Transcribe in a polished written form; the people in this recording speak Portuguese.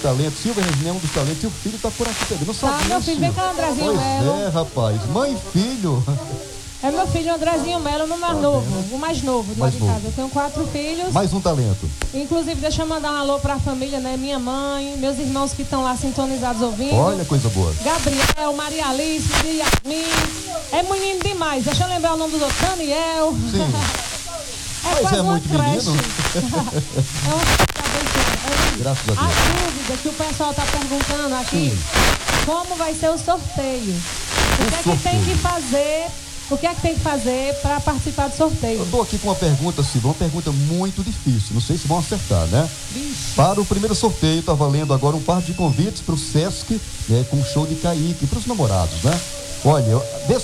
talentos. Silvia Regina é um dos talentos. E o filho tá por aqui também. Não sabia, Meu filho, vem cá, Andrezinho Melo. Pois é, rapaz. Mãe e filho. É meu filho Andrezinho Melo, no mais novo, o mais novo de lá de casa. Eu tenho 4 filhos. Mais um talento. Inclusive, deixa eu mandar um alô pra família, né? Minha mãe, meus irmãos que estão lá sintonizados ouvindo. Olha, coisa boa. Gabriel, Maria Alice, Yasmin. É menino demais. Deixa eu lembrar o nome dos outros. Daniel. Sim. É quase é uma muito creche. menino. É uma Graças a Deus. A dúvida que o pessoal tá perguntando aqui, como vai ser o sorteio? O que é que tem que fazer? O que é que tem que fazer para participar do sorteio? Eu estou aqui com uma pergunta, Silvia, uma pergunta muito difícil. Não sei se vão acertar, né? Vixe. Para o primeiro sorteio, está valendo agora um par de convites para o Sesc, né, com um show de Kaique, para os namorados, né? Olha,